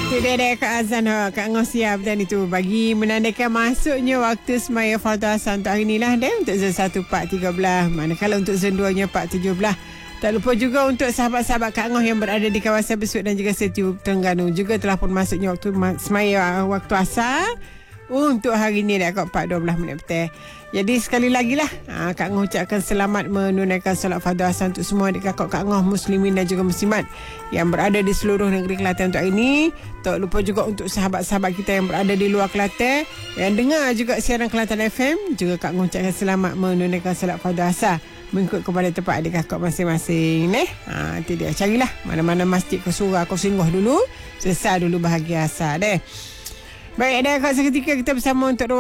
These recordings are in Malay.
Itu dia Kak Azan, Kak Ngos siap dan itu bagi menandakan masuknya waktu semaya fardu asar untuk hari inilah dan untuk zon 1 Pak 13, manakala untuk zon 2 nya Pak 17. Tak lupa juga untuk sahabat-sahabat Kak Ngos yang berada di kawasan Besut dan juga Setiu Terengganu juga telah pun masuknya waktu semaya waktu asar untuk hari ini dah kat 4:12 petang. Jadi sekali lagi lah Kak Ngos ucapkan selamat menunaikan solat fardu asar untuk semua adik kakak Kak Ngos muslimin dan juga muslimat yang berada di seluruh negeri Kelantan untuk hari ini. Tak lupa juga untuk sahabat-sahabat kita yang berada di luar Kelantan yang dengar juga siaran Kelantan FM, juga Kak Ngos ucapkan selamat menunaikan solat fardu asar mengikut kepada tempat adik kakak masing-masing. Itu dia, carilah mana-mana masjid kau surah kau singgah dulu, selesai dulu bahagia asar deh. Baik, ada kat seketika kita bersama untuk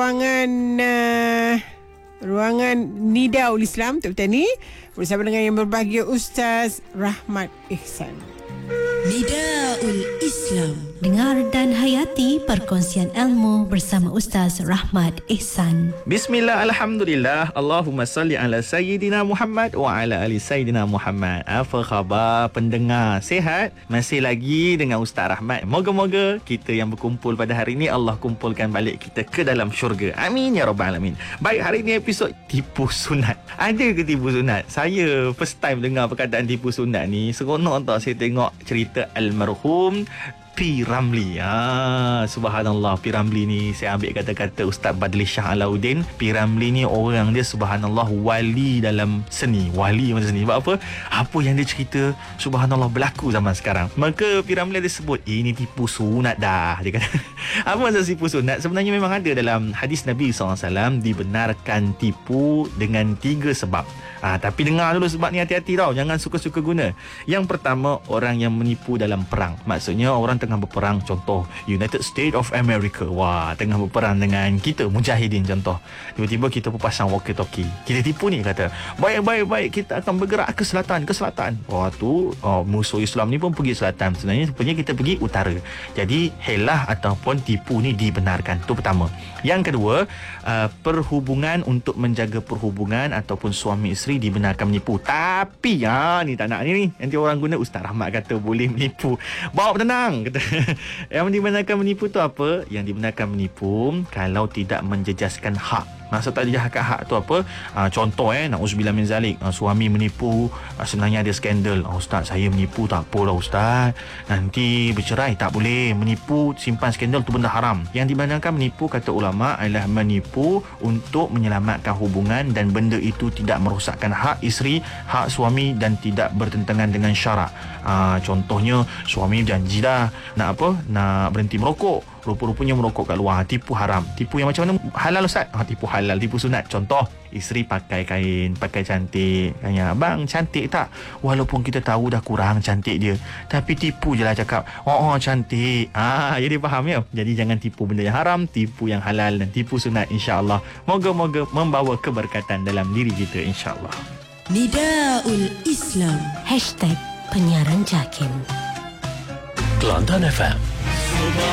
ruangan Nidaul Islam untuk petang ni bersama dengan yang berbahagia Ustaz Rahmat Ihsan. Nidaul Islam, dengar dan hayati perkongsian ilmu bersama Ustaz Rahmat Ihsan. Bismillah, Alhamdulillah, Allahumma salli ala Sayyidina Muhammad wa ala ali Sayyidina Muhammad. Apa khabar pendengar? Sihat? Masih lagi dengan Ustaz Rahmat. Moga-moga kita yang berkumpul pada hari ini Allah kumpulkan balik kita ke dalam syurga. Amin ya rabbal alamin. Baik, hari ini episod tipu sunat. Ada ke tipu sunat? Saya first time dengar perkataan tipu sunat ni. Seronok tak saya tengok cerita almarhum P. Ramlee. Subhanallah, P. Ramlee ni saya ambil kata-kata Ustaz Badli Shah Alauddin. P. Ramlee ni orang dia subhanallah wali dalam seni. Wali macam seni. Sebab apa? Apa yang dia cerita subhanallah berlaku zaman sekarang. Maka P. Ramlee dia sebut ini tipu sunat dah. Dia kata apa maksud tipu sunat? Sebenarnya memang ada dalam hadis Nabi SAW, dibenarkan tipu dengan 3 sebab. Tapi dengar dulu sebab ni, hati-hati tau, jangan suka-suka guna. Yang pertama, orang yang menipu dalam perang. Maksudnya orang tengah berperang, contoh United States of America, tengah berperang dengan kita mujahidin contoh. Tiba-tiba kita pun pasang walkie-talkie, kita tipu ni, kata baik kita akan bergerak ke selatan. Musuh Islam ni pun pergi selatan, sebenarnya kita pergi utara. Jadi helah ataupun tipu ni dibenarkan. Itu pertama. Yang kedua, perhubungan, untuk menjaga perhubungan ataupun suami isteri dibenarkan menipu. Tapi ni tak nak ni nanti orang guna Ustaz Rahmat kata boleh menipu. Bawa tenang kata. Yang dibenarkan menipu tu apa? Yang dibenarkan menipu kalau tidak menjejaskan hak. Maksud tak dijahkan hak tu apa? Contoh na'udzubillah min zalik, suami menipu, sebenarnya ada skandal. Ustaz, saya menipu, tak apalah Ustaz, nanti bercerai. Tak boleh. Menipu, simpan skandal tu benda haram. Yang dibenarkan menipu kata ulama adalah menipu untuk menyelamatkan hubungan dan benda itu tidak merosakkan hak isteri, hak suami dan tidak bertentangan dengan syarak. Contohnya suami berjanji dah nak berhenti merokok, rupa-rupanya merokok kat luar. Tipu haram. Tipu yang macam mana? Halal Ustaz? Tipu halal, tipu sunat. Contoh, isteri pakai kain, pakai cantik. Tanya, bang cantik tak? Walaupun kita tahu dah kurang cantik dia, tapi tipu je lah cakap, cantik. Jadi faham ya? Jadi jangan tipu benda yang haram, tipu yang halal dan tipu sunat, insya-Allah. Moga-moga membawa keberkatan dalam diri kita, insya-Allah. Nidaul Islam, #penyiaran Jakim. Kelantan FM.